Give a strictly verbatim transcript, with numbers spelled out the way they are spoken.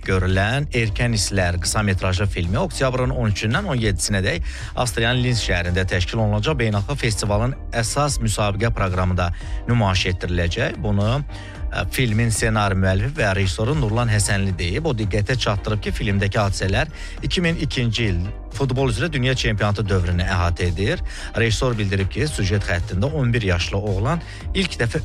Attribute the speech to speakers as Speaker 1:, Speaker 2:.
Speaker 1: görülən Erkən İslər qısa metrajlı filmi oktyabrın on üçündən on yedisinədək Avstriyanın Linz şəhərində təşkil olunacaq beynəlxalq festivalın əsas müsabiqə proqramında nümayiş etdiriləcək. Bunu filmin ssenari müəllifi və rejissoru Nurlan Həsənli deyib. O diqqətə çatdırıb ki, filmdəki hadisələr iki min ikinci il futbol üzrə dünya çempionatı dövrünü əhatə edir. Rejissor bildirib ki, süjet xəttində on bir yaşlı oğlan ilk dəfə